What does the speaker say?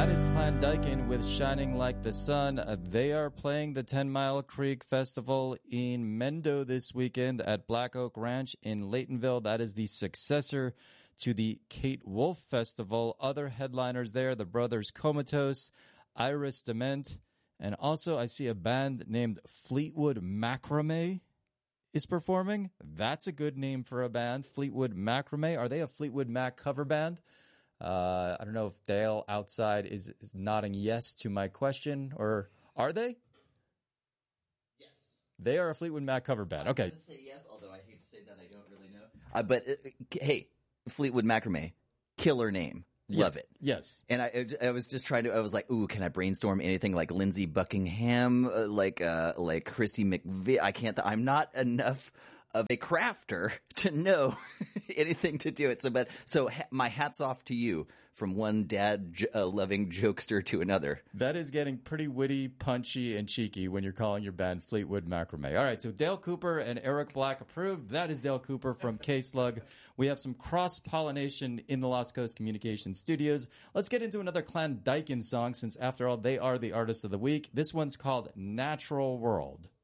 That is Clondalkin with Shining Like the Sun. They are playing the 10 Mile Creek Festival in Mendo this weekend at Black Oak Ranch in Laytonville. That is the successor to the Kate Wolf Festival. Other headliners there, the brothers Comatose, Iris Dement, and also I see a band named Fleetwood Macrame is performing. That's a good name for a band, Fleetwood Macrame. Are they a Fleetwood Mac cover band? I don't know if Dale outside is nodding yes to my question, or are they? Yes. They are a Fleetwood Mac cover band. Okay. I'm going to say yes, although I hate to say that I don't really know. But hey, Fleetwood Macrame, killer name. Love it. Yes. And I was just trying to, I was like, ooh, can I brainstorm anything like Lindsey Buckingham, like Christy McVie? I can't, I'm not enough of a crafter to know anything to do it. So my hat's off to you from one dad loving jokester to another. That is getting pretty witty, punchy, and cheeky when you're calling your band Fleetwood Macrame. All right, so Dale Cooper and Eric Black approved. That is Dale Cooper from K-Slug. We have some cross-pollination in the Lost Coast Communications Studios. Let's get into another Clondalkin song, since after all, they are the artist of the week. This one's called Natural World.